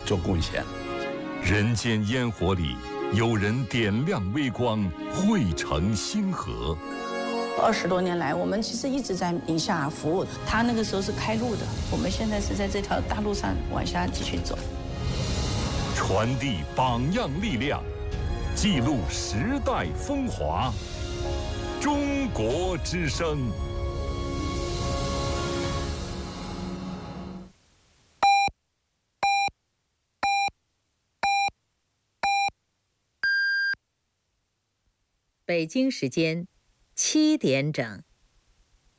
做贡献。 人间烟火里，有人点亮微光，汇成星河。 20多年来，我们其实一直在宁夏服务。他那个时候是开路的，我们现在是在这条大路上往下继续走， 传递榜样力量，记录时代风华。中国之声。 北京时间7点整。